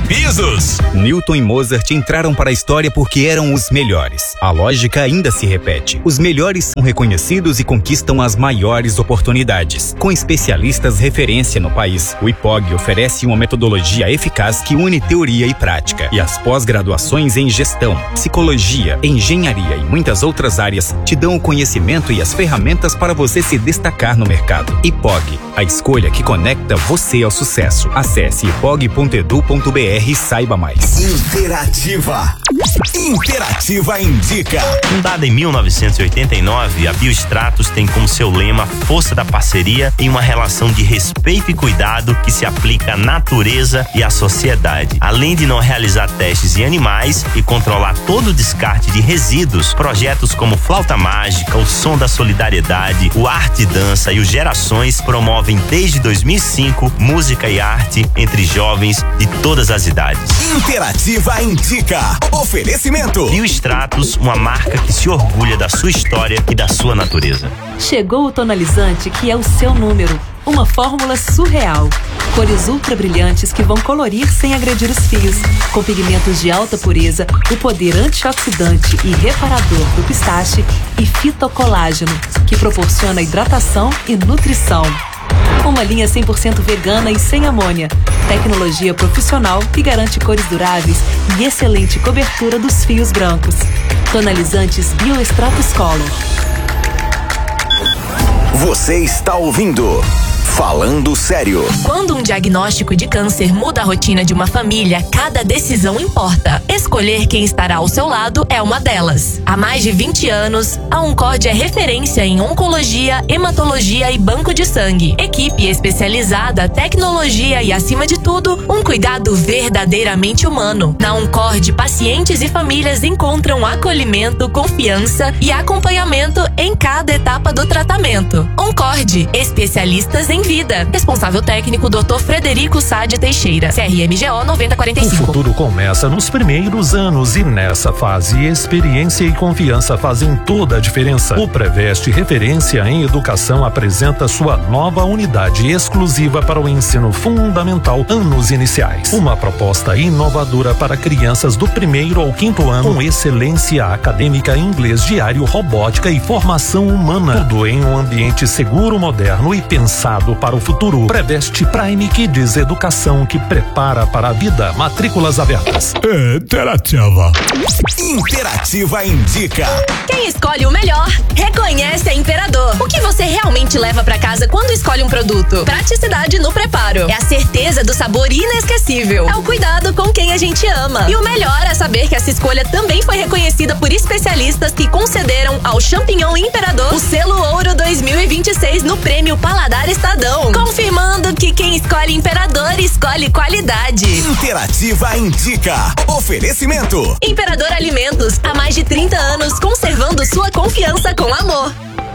pisos. Newton e Mozart entraram para a história porque eram os melhores. A lógica ainda se repete. Os melhores são reconhecidos e conquistam as maiores oportunidades. Com especialistas referência no país, o IPOG oferece uma metodologia eficaz que une teoria e prática. E as pós-graduações em gestão, psicologia, engenharia e muitas outras áreas te dão o conhecimento e as ferramentas para você se destacar no mercado. IPOG, a escolha que conecta você ao sucesso. Acesse ipog.edu.br e saiba mais. Interativa. Interativa indica. Fundada em 1989, a Biostratos tem como seu lema força da parceria em uma relação de respeito e cuidado que se aplica à natureza e à sociedade. Além de não realizar testes em animais e controlar todo o descarte de resíduos, projetos como Flauta Mágica, o Som da Solidariedade, o Arte e Dança e o Gerações promovem desde 2005 música e arte entre jovens de todas as idades. Interativa indica. Oferecimento. Biostratos, uma marca que se orgulha da sua história e da sua natureza. Chegou o tonalizante que é o seu número. Uma fórmula surreal. Cores ultra brilhantes que vão colorir sem agredir os fios. Com pigmentos de alta pureza, o poder antioxidante e reparador do pistache e fitocolágeno, que proporciona hidratação e nutrição. Uma linha 100% vegana e sem amônia. Tecnologia profissional que garante cores duráveis e excelente cobertura dos fios brancos. Tonalizantes Biostratos Color. Você está ouvindo Falando Sério. Quando um diagnóstico de câncer muda a rotina de uma família, cada decisão importa. Escolher quem estará ao seu lado é uma delas. Há mais de 20 anos, a Oncord é referência em oncologia, hematologia e banco de sangue. Equipe especializada, tecnologia e, acima de tudo, um cuidado verdadeiramente humano. Na Oncord, pacientes e famílias encontram acolhimento, confiança e acompanhamento em cada etapa do tratamento. Oncord, especialistas em vida. Responsável técnico, Dr. Frederico Sade Teixeira, CRMGO 9045. O futuro começa nos primeiros anos e nessa fase, experiência e confiança fazem toda a diferença. O Preveste, referência em educação, apresenta sua nova unidade exclusiva para o ensino fundamental, anos iniciais. Uma proposta inovadora para crianças do 1º ao 5º ano, com excelência acadêmica, inglês diário, robótica e formação humana. Tudo em um ambiente seguro, moderno e pensado para o futuro. Preveste Prime Kids, educação que prepara para a vida. Matrículas abertas. Interativa. Interativa indica. Quem escolhe o melhor, reconhece a Imperador. O que você realmente leva pra casa quando escolhe um produto? Praticidade no preparo. É a certeza do sabor inesquecível. É o cuidado com quem a gente ama. E o melhor é saber que essa escolha também foi reconhecida por especialistas que concederam ao champignon Imperador o selo Ouro 2026 no Prêmio Paladar Estadão, confirmando que quem escolhe Imperador escolhe qualidade. Interativa indica. Oferecimento. Imperador Alimentos, há mais de 30 anos, conservando sua confiança com amor.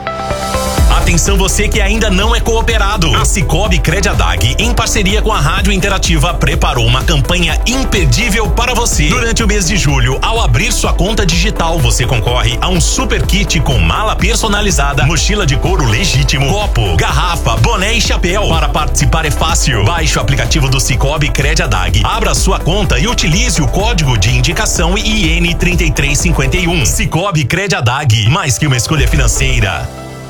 Atenção você que ainda não é cooperado. A Cicobi Crediadag, em parceria com a Rádio Interativa, preparou uma campanha imperdível para você. Durante o mês de julho, ao abrir sua conta digital, você concorre a um super kit com mala personalizada, mochila de couro legítimo, copo, garrafa, boné e chapéu. Para participar é fácil. Baixe o aplicativo do Cicobi Crediadag, abra sua conta e utilize o código de indicação IN3351. Cicobi Crediadag, mais que uma escolha financeira.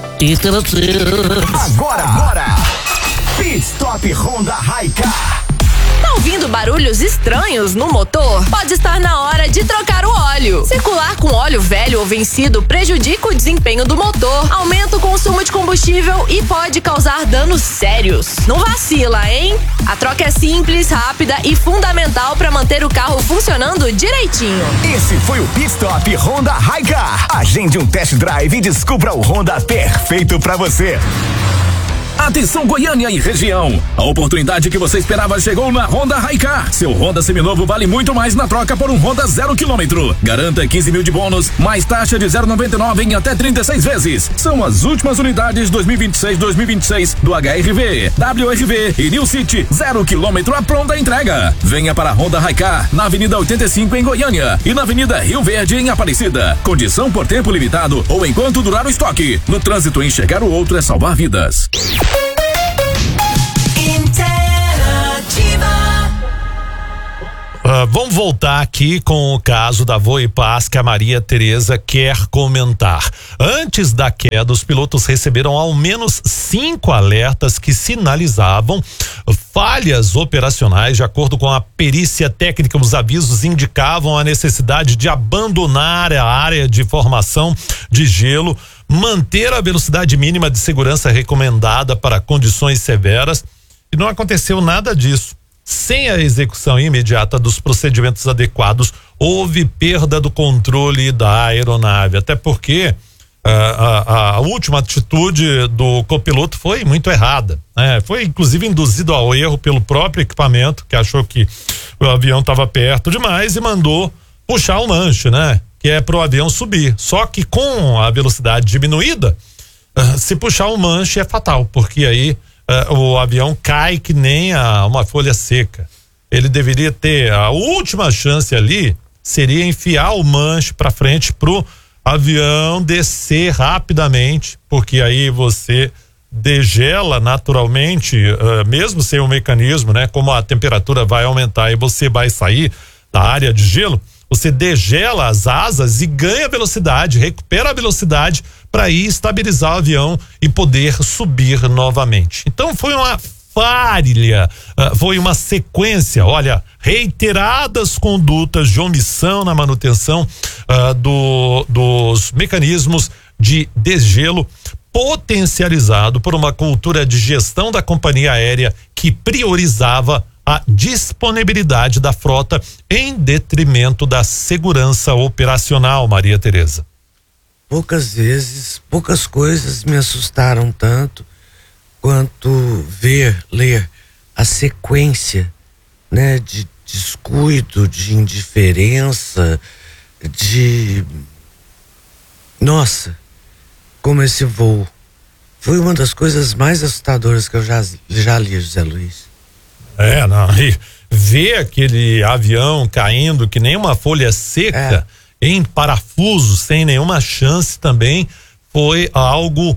Agora, Pit Stop Honda Hi-Car. Tá ouvindo barulhos estranhos no motor? Pode estar na hora de trocar o óleo. Circular com óleo velho ou vencido prejudica o desempenho do motor, aumenta o consumo de combustível e pode causar danos sérios. Não vacila, hein? A troca é simples, rápida e fundamental para manter o carro funcionando direitinho. Esse foi o Pit Stop Honda Hi-Car. Agende um test drive e descubra o Honda perfeito para você. Atenção Goiânia e região, a oportunidade que você esperava chegou na Honda Hi-Car. Seu Honda seminovo vale muito mais na troca por um Honda 0 km. Garanta 15 mil de bônus, mais taxa de 0,99 em até 36 vezes. São as últimas unidades 2026 do HRV, WRV e New City 0 km a pronta entrega. Venha para a Honda Hi-Car na Avenida 85 em Goiânia e na Avenida Rio Verde em Aparecida. Condição por tempo limitado ou enquanto durar o estoque. No trânsito, enxergar o outro é salvar vidas. Vamos voltar aqui com o caso da Voe Paz que a Maria Tereza quer comentar. Antes da queda, os pilotos receberam ao menos 5 alertas que sinalizavam falhas operacionais. De acordo com a perícia técnica, os avisos indicavam a necessidade de abandonar a área de formação de gelo, manter a velocidade mínima de segurança recomendada para condições severas, e não aconteceu nada disso. Sem a execução imediata dos procedimentos adequados, houve perda do controle da aeronave, até porque a última atitude do copiloto foi muito errada, né? Foi inclusive induzido ao erro pelo próprio equipamento, que achou que o avião estava perto demais e mandou puxar o manche, né? Que é pro avião subir. Só que com a velocidade diminuída, se puxar o manche é fatal, porque aí o avião cai que nem uma folha seca. Ele deveria ter a última chance ali, seria enfiar o manche para frente pro avião descer rapidamente, porque aí você degela naturalmente, mesmo sem o mecanismo, né? Como a temperatura vai aumentar e você vai sair da área de gelo, você degela as asas e ganha velocidade, recupera a velocidade para ir estabilizar o avião e poder subir novamente. Então foi uma falha, foi uma sequência, olha, reiteradas condutas de omissão na manutenção dos mecanismos de desgelo, potencializado por uma cultura de gestão da companhia aérea que priorizava a disponibilidade da frota em detrimento da segurança operacional, Maria Tereza. Poucas vezes, poucas coisas me assustaram tanto quanto ler a sequência, né, de descuido, de indiferença, nossa, como esse voo foi uma das coisas mais assustadoras que eu já li, José Luiz. E ver aquele avião caindo que nem uma folha seca em parafuso, sem nenhuma chance, também foi algo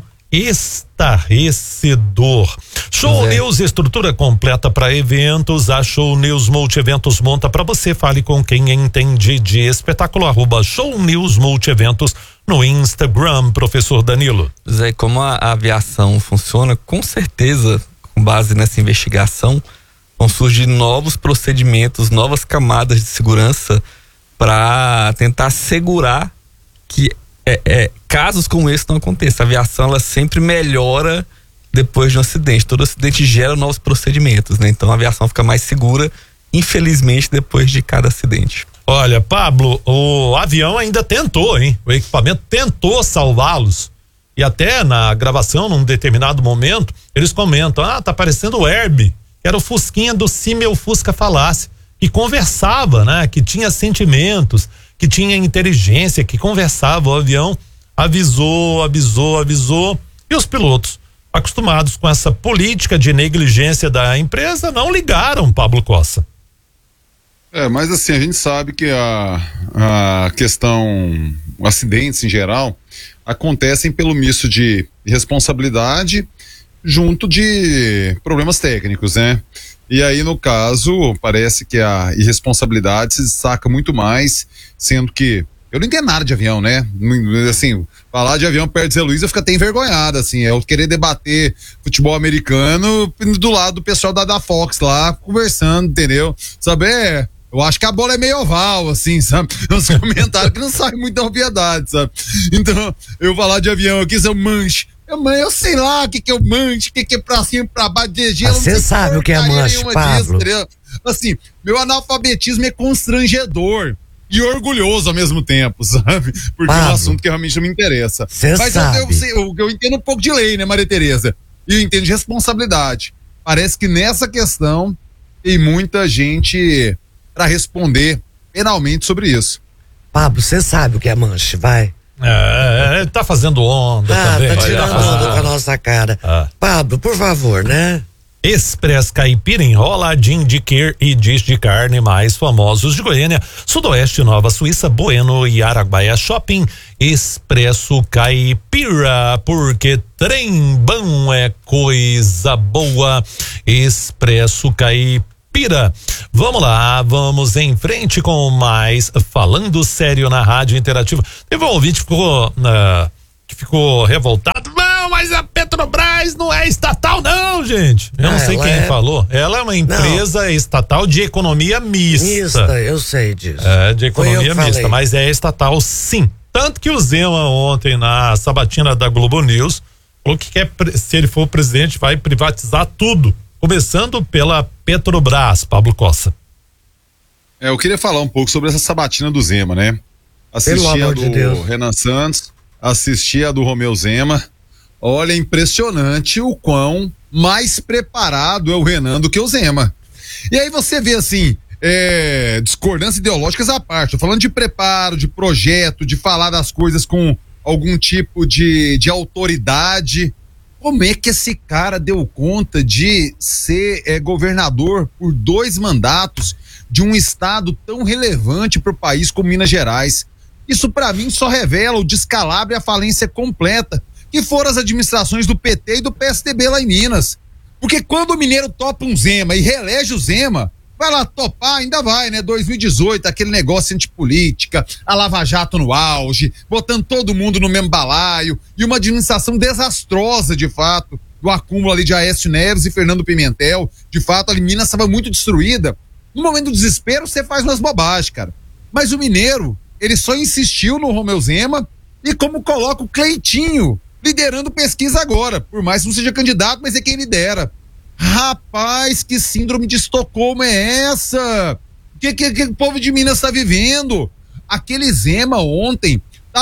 estarrecedor. Show News, estrutura completa para eventos. A Show News Multieventos monta para você. Fale com quem entende de espetáculo. @Show News Multieventos no Instagram, professor Danilo. Zé, como a aviação funciona, com certeza, com base nessa investigação, vão surgir novos procedimentos, novas camadas de segurança para tentar assegurar que casos como esse não aconteçam. A aviação, ela sempre melhora depois de um acidente. Todo acidente gera novos procedimentos, né? Então a aviação fica mais segura, infelizmente, depois de cada acidente. Olha, Pablo, o avião ainda tentou, hein? O equipamento tentou salvá-los. E até na gravação, num determinado momento, eles comentam: tá parecendo o Herbie, que era o Fusquinha do Se Meu Fusca Falasse, que conversava, né? Que tinha sentimentos, que tinha inteligência, que conversava. O avião avisou, e os pilotos, acostumados com essa política de negligência da empresa, não ligaram, Pablo Cossa. Mas assim, a gente sabe que a questão, acidentes em geral, acontecem pelo misto de responsabilidade junto de problemas técnicos, né? E aí, no caso, parece que a irresponsabilidade se destaca muito mais, sendo que eu não entendo nada de avião, né? Assim, falar de avião perto de Zé Luiz eu fico até envergonhado, assim, eu querer debater futebol americano do lado do pessoal da Fox lá, conversando, entendeu? Sabe, eu acho que a bola é meio oval, assim, sabe? Uns comentários que não saem muito da obviedade, sabe? Então, eu falar de avião aqui, seu manche. Eu sei lá o que é o manche, o que é pra cima e pra baixo de gelo. Você sabe o que é manche, Pablo. Assim, meu analfabetismo é constrangedor e orgulhoso ao mesmo tempo, sabe? Porque Pablo, é um assunto que realmente me interessa. Mas eu entendo um pouco de lei, né, Maria Tereza? E eu entendo de responsabilidade. Parece que nessa questão tem muita gente para responder penalmente sobre isso. Pablo, você sabe o que é manche, vai. Ele tá fazendo onda também. Tá tirando onda com a nossa cara. Pablo, por favor, né? Express Caipira enroladinho de queijo e dish de carne mais famosos de Goiânia, Sudoeste, Nova Suíça, Bueno e Araguaia Shopping. Expresso Caipira, porque trem bom é coisa boa. Expresso Caipira. Curupira. Vamos lá, vamos em frente com mais Falando Sério na Rádio Interativa. Teve um ouvinte que ficou revoltado. Não, mas a Petrobras não é estatal não, gente. Eu não sei quem falou. Ela é uma empresa estatal de economia mista. Eu sei disso. É, de economia mista, mas é estatal sim. Tanto que o Zema ontem na sabatina da Globo News falou que se ele for presidente vai privatizar tudo, começando pela Petrobras, Pablo Costa. Eu queria falar um pouco sobre essa sabatina do Zema, né? Assisti a do Renan Santos, assisti a do Romeu Zema. Olha, impressionante o quão mais preparado é o Renan do que o Zema. E aí você vê assim, discordâncias ideológicas à parte, tô falando de preparo, de projeto, de falar das coisas com algum tipo de autoridade. Como é que esse cara deu conta de ser governador por 2 mandatos de um estado tão relevante para o país como Minas Gerais? Isso para mim só revela o descalabro e a falência completa que foram as administrações do PT e do PSDB lá em Minas. Porque quando o mineiro topa um Zema e reelege o Zema, vai lá topar, ainda vai, né? 2018, aquele negócio antipolítica, a Lava Jato no auge, botando todo mundo no mesmo balaio, e uma administração desastrosa, de fato, do acúmulo ali de Aécio Neves e Fernando Pimentel. De fato, ali Minas estava muito destruída. No momento do desespero, você faz umas bobagens, cara. Mas o mineiro, ele só insistiu no Romeu Zema, e como coloca o Cleitinho liderando pesquisa agora, por mais que não seja candidato, mas é quem lidera. Rapaz, que síndrome de Estocolmo é essa? Que o povo de Minas está vivendo? Aquele Zema ontem,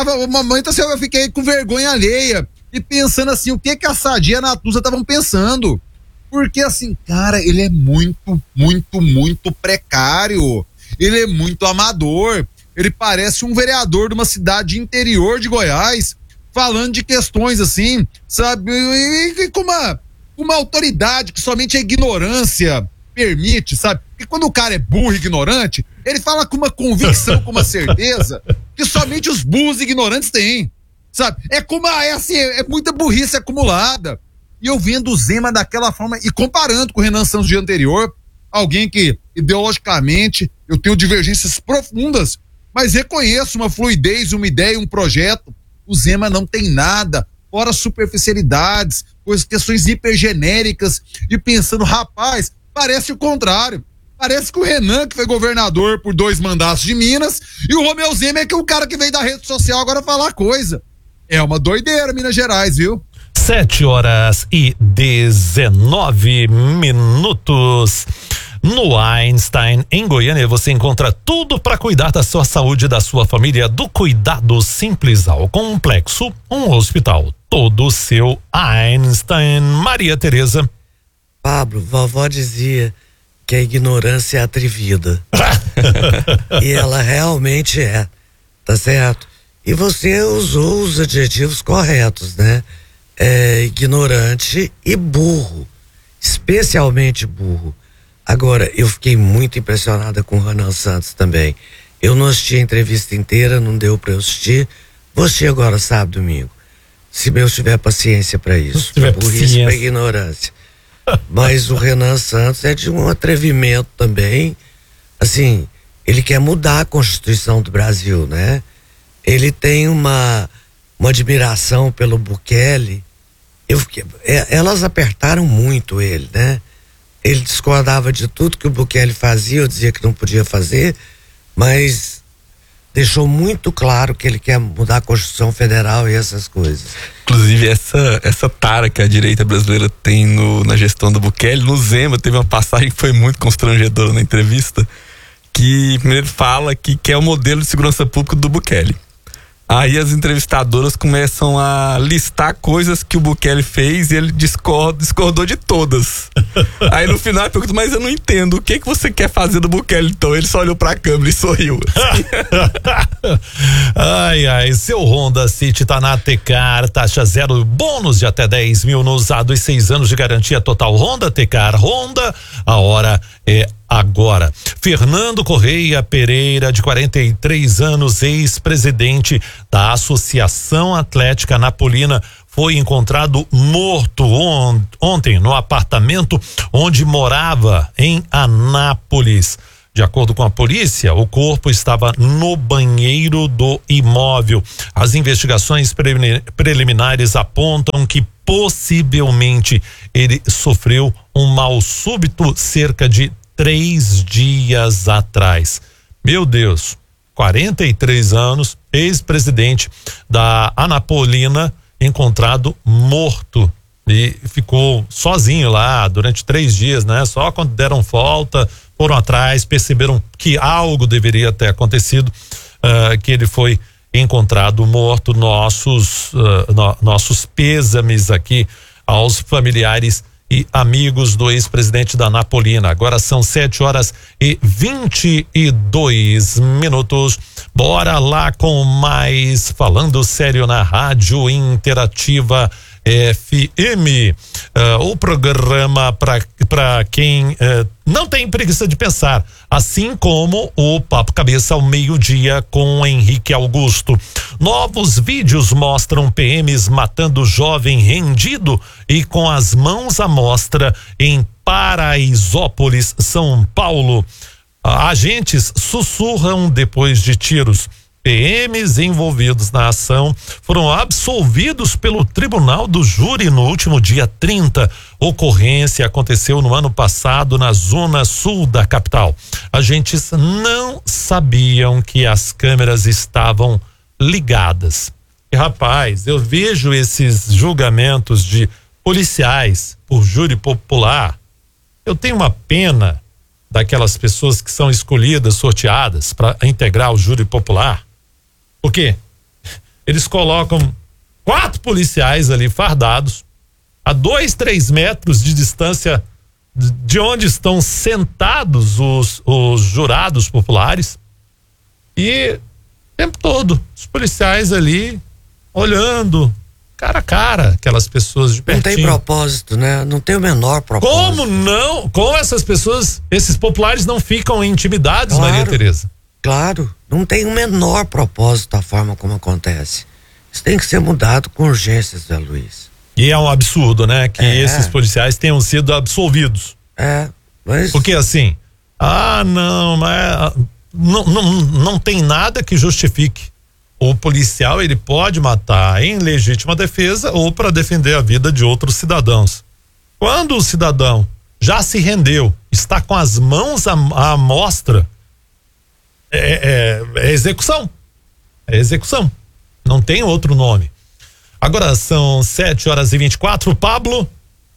eu fiquei com vergonha alheia e pensando assim, o que a Sadia e a Natuza estavam pensando? Porque assim, cara, ele é muito, muito, muito precário, ele é muito amador, ele parece um vereador de uma cidade interior de Goiás, falando de questões assim, sabe, e com uma autoridade que somente a ignorância permite, sabe? Porque quando o cara é burro e ignorante, ele fala com uma convicção, com uma certeza, que somente os burros e ignorantes têm, sabe? É muita burrice acumulada. E eu vendo o Zema daquela forma, e comparando com o Renan Santos dia anterior, alguém que, ideologicamente, eu tenho divergências profundas, mas reconheço uma fluidez, uma ideia, um projeto. O Zema não tem nada, fora superficialidades, questões hipergenéricas, e pensando, rapaz, parece o contrário. Parece que o Renan, que foi governador por 2 mandatos de Minas, e o Romeu Zema é que é o cara que veio da rede social agora falar coisa. É uma doideira, Minas Gerais, viu? 7:19. No Einstein, em Goiânia, você encontra tudo para cuidar da sua saúde e da sua família, do cuidado simples ao complexo. Um hospital todo seu. Einstein. Maria Tereza. Pablo, vovó dizia que a ignorância é atrevida. E ela realmente é, tá certo? E você usou os adjetivos corretos, né? Ignorante e burro, especialmente burro. Agora, eu fiquei muito impressionada com o Renan Santos também. Eu não assisti a entrevista inteira, não deu para eu assistir. Vou assistir agora, sábado, domingo. Se eu tiver paciência para isso. Pra burrice, pra ignorância. Mas o Renan Santos é de um atrevimento também. Assim, ele quer mudar a Constituição do Brasil, né? Ele tem uma admiração pelo Bukele. Elas apertaram muito ele, né? Ele discordava de tudo que o Bukele fazia, eu dizia que não podia fazer, mas deixou muito claro que ele quer mudar a Constituição Federal e essas coisas. Inclusive, essa tara que a direita brasileira tem na gestão do Bukele, no Zema teve uma passagem que foi muito constrangedora na entrevista, que primeiro fala que quer o modelo de segurança pública do Bukele. Aí as entrevistadoras começam a listar coisas que o Bukele fez e ele discordou de todas. Aí no final ele pergunta, mas eu não entendo, o que você quer fazer do Bukele então? Ele só olhou pra câmera e sorriu. Ai, seu Honda City tá na Tecar, taxa zero, bônus de até 10 mil no usado e 6 anos de garantia total. Honda Tecar, Honda, a hora é agora. Fernando Correia Pereira, de 43 anos, ex-presidente da Associação Atlética Napolina, foi encontrado morto ontem no apartamento onde morava em Anápolis. De acordo com a polícia, o corpo estava no banheiro do imóvel. As investigações preliminares apontam que possivelmente ele sofreu um mal súbito cerca de 3 dias atrás. Meu Deus, 43 anos, ex-presidente da Anapolina, encontrado morto e ficou sozinho lá durante 3 dias, né? Só quando deram volta, foram atrás, perceberam que algo deveria ter acontecido, que ele foi encontrado morto. Nossos pêsames aqui aos familiares e amigos do ex-presidente da Anapolina. Agora são 7h22. Bora lá com mais Falando Sério na Rádio Interativa FM, o programa para quem não tem preguiça de pensar, assim como o Papo Cabeça ao meio-dia com Henrique Augusto. Novos vídeos mostram PMs matando jovem rendido e com as mãos à mostra em Paraisópolis, São Paulo. Agentes sussurram depois de tiros. PMs envolvidos na ação foram absolvidos pelo Tribunal do Júri no último dia 30. Ocorrência aconteceu no ano passado na zona sul da capital. Agentes não sabiam que as câmeras estavam ligadas. E, rapaz, eu vejo esses julgamentos de policiais por júri popular. Eu tenho uma pena daquelas pessoas que são escolhidas, sorteadas para integrar o júri popular. Por quê? Eles colocam 4 policiais ali fardados a 2-3 metros de distância de onde estão sentados os jurados populares, e o tempo todo os policiais ali olhando cara a cara aquelas pessoas de pertinho. Não tem propósito, né? Não tem o menor propósito. Como não? Como essas pessoas, esses populares não ficam intimidados, claro, Maria Tereza? Claro, não tem o menor propósito a forma como acontece. Isso tem que ser mudado com urgência, Zé Luiz. E é um absurdo, né? Que esses policiais tenham sido absolvidos. Mas... Porque assim, não tem nada que justifique. O policial, ele pode matar em legítima defesa ou para defender a vida de outros cidadãos. Quando o cidadão já se rendeu, está com as mãos à mostra, é execução. É execução. Não tem outro nome. Agora são 7h24, Pablo.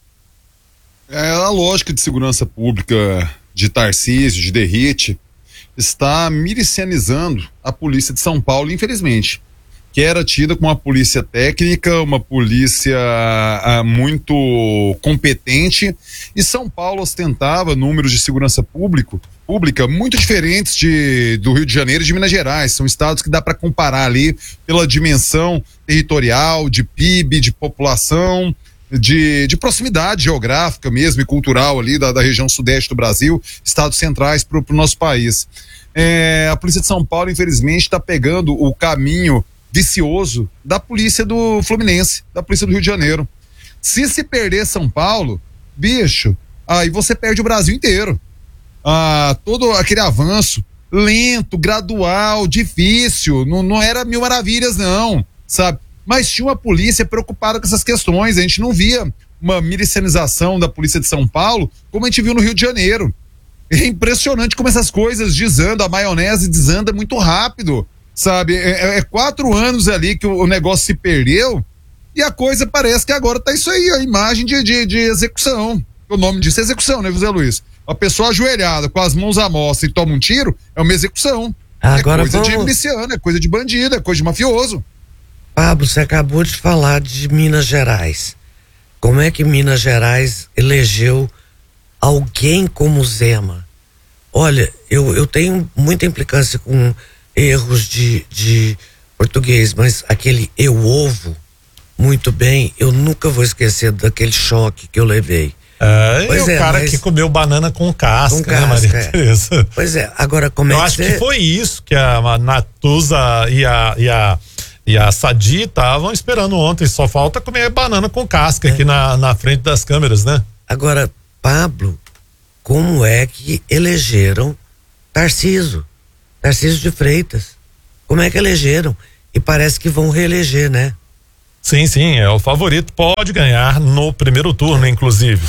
A lógica de segurança pública de Tarcísio, de Derrite, está milicianizando a polícia de São Paulo, infelizmente, que era tida como uma polícia técnica, uma polícia muito competente, e São Paulo ostentava números de segurança pública muito diferentes do Rio de Janeiro e de Minas Gerais. São estados que dá para comparar ali pela dimensão territorial, de PIB, de população, de proximidade geográfica mesmo e cultural ali da região sudeste do Brasil, estados centrais para o nosso país. A polícia de São Paulo, infelizmente, está pegando o caminho vicioso da polícia do Fluminense, da polícia do Rio de Janeiro. Se perder São Paulo, bicho, aí você perde o Brasil inteiro. Todo aquele avanço lento, gradual, difícil, não era mil maravilhas não, sabe? Mas tinha uma polícia preocupada com essas questões. A gente não via uma milicianização da polícia de São Paulo como a gente viu no Rio de Janeiro. É impressionante como essas coisas desandam, a maionese desanda muito rápido, sabe? 4 anos ali que o negócio se perdeu e a coisa parece que agora tá isso aí, a imagem de execução. O nome disso é execução, né, José Luiz? A pessoa ajoelhada com as mãos à mostra e toma um tiro é uma execução. Agora é coisa de miliciano, é coisa de bandido, é coisa de mafioso. Pablo, você acabou de falar de Minas Gerais. Como é que Minas Gerais elegeu alguém como Zema? Olha, eu tenho muita implicância com erros de português, mas aquele eu ovo muito bem, eu nunca vou esquecer daquele choque que eu levei. O cara que comeu banana com casca, né, Maria Tereza? Pois é, agora como eu acho que foi isso que a Natuza e e a Sadi estavam esperando ontem, só falta comer banana com casca aqui na frente das câmeras, né? Agora, Pablo, como é que elegeram Tarcísio de Freitas? Como é que elegeram? E parece que vão reeleger, né? Sim, é o favorito, pode ganhar no primeiro turno, inclusive.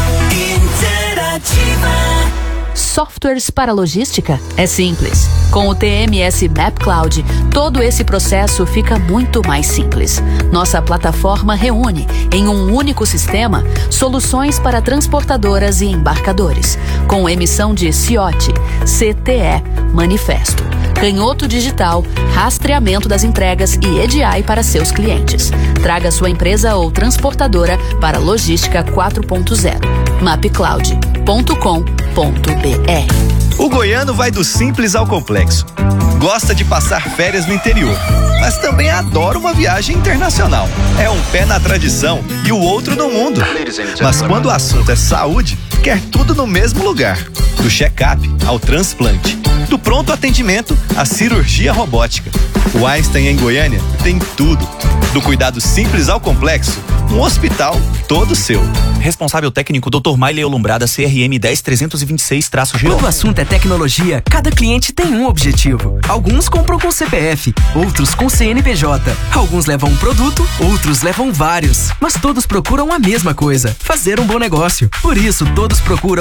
Softwares para logística? É simples. Com o TMS Map Cloud, todo esse processo fica muito mais simples. Nossa plataforma reúne, em um único sistema, soluções para transportadoras e embarcadores, com emissão de CIOT, CTE, manifesto, canhoto digital, rastreamento das entregas e EDI para seus clientes. Traga sua empresa ou transportadora para Logística 4.0. mapcloud.com.br. O goiano vai do simples ao complexo. Gosta de passar férias no interior, mas também adora uma viagem internacional. É um pé na tradição e o outro no mundo. Mas quando o assunto é saúde, quer tudo no mesmo lugar. Do check-up ao transplante, do pronto atendimento à cirurgia robótica. O Einstein em Goiânia tem tudo. Do cuidado simples ao complexo, um hospital todo seu. Responsável técnico Dr. Maile Olumbrada, CRM 10326-G. Quando o assunto é tecnologia, cada cliente tem um objetivo. Alguns compram com CPF, outros com CNPJ. Alguns levam um produto, outros levam vários. Mas todos procuram a mesma coisa: fazer um bom negócio. Por isso, todos procuram